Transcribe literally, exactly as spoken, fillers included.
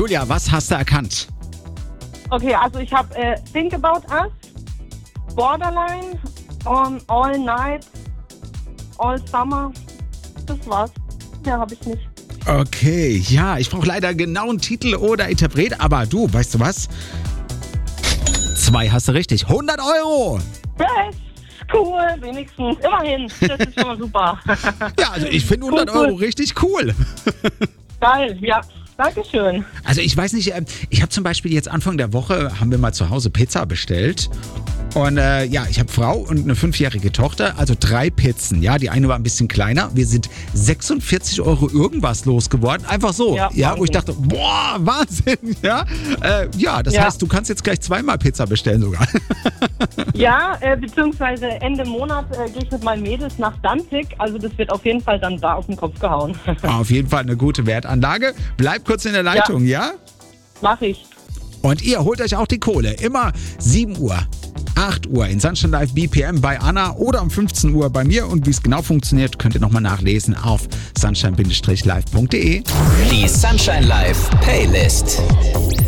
Julia, was hast du erkannt? Okay, also ich habe äh, Think About Us, Borderline, um, All Night, All Summer. Das war's. Mehr habe ich nicht. Okay, ja, ich brauche leider genau einen Titel oder Interpret, aber du, weißt du was? Zwei hast du richtig. hundert Euro! Yes, cool, wenigstens. Immerhin, das ist schon mal super. Ja, also ich finde hundert Cool, cool. Euro richtig cool. Geil, ja. Dankeschön. Also ich weiß nicht, ich habe zum Beispiel jetzt Anfang der Woche, haben wir mal zu Hause Pizza bestellt. Und äh, ja, ich habe Frau und eine fünfjährige Tochter, also drei Pizzen. Ja, die eine war ein bisschen kleiner. Wir sind sechsundvierzig Euro irgendwas losgeworden. Einfach so. Ja, ja wo ich dachte, boah, Wahnsinn. Ja, äh, ja das ja. heißt, du kannst jetzt gleich zweimal Pizza bestellen sogar. Ja, äh, beziehungsweise Ende Monat äh, gehe ich mit meinen Mädels nach Danzig. Also das wird auf jeden Fall dann da auf den Kopf gehauen. Auf jeden Fall eine gute Wertanlage. Bleib kurz in der Leitung, ja? ja? Mach ich. Und ihr holt euch auch die Kohle. Immer sieben Uhr. acht Uhr in Sunshine Live B P M bei Anna oder um fünfzehn Uhr bei mir. Und wie es genau funktioniert, könnt ihr nochmal nachlesen auf sunshine live punkt de. Die Sunshine Live Playlist.